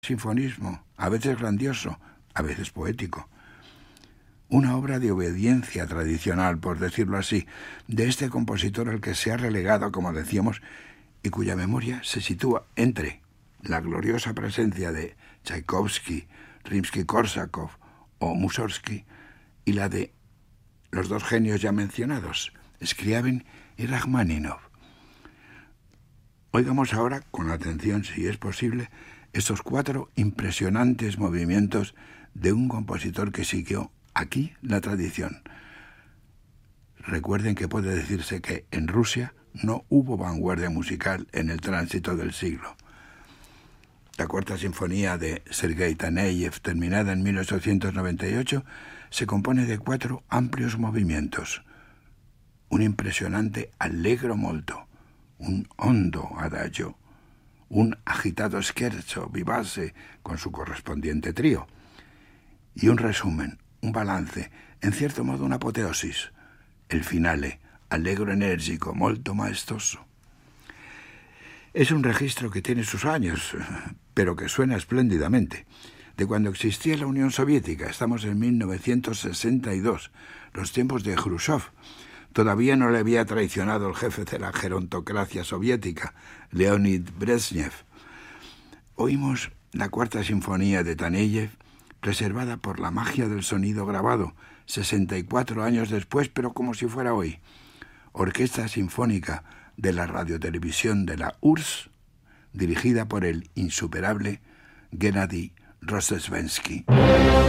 sinfonismo, a veces grandioso, a veces poético. Una obra de obediencia tradicional, por decirlo así, de este compositor al que se ha relegado, como decíamos, y cuya memoria se sitúa entre la gloriosa presencia de Tchaikovsky, Rimsky-Korsakov o Mussorgsky y la de los dos genios ya mencionados, Scriabin y Rachmaninoff. Oigamos ahora, con atención si es posible, estos 4 impresionantes movimientos de un compositor que siguió aquí la tradición. Recuerden que puede decirse que en Rusia no hubo vanguardia musical en el tránsito del siglo. La Cuarta Sinfonía de Sergei Taneyev, terminada en 1898, se compone de 4 amplios movimientos. Un impresionante allegro molto, un hondo adagio, un agitado scherzo vivace con su correspondiente trío, y un resumen, un balance, en cierto modo una apoteosis, el finale, allegro enérgico, molto maestoso. Es un registro que tiene sus años, pero que suena espléndidamente. De cuando existía la Unión Soviética, estamos en 1962, los tiempos de Khrushchev. Todavía no le había traicionado el jefe de la gerontocracia soviética, Leonid Brezhnev. Oímos la Cuarta Sinfonía de Taneyev, reservada por la magia del sonido grabado, 64 años después, pero como si fuera hoy. Orquesta Sinfónica de la Radiotelevisión de la URSS, dirigida por el insuperable Gennady Rozhdestvensky.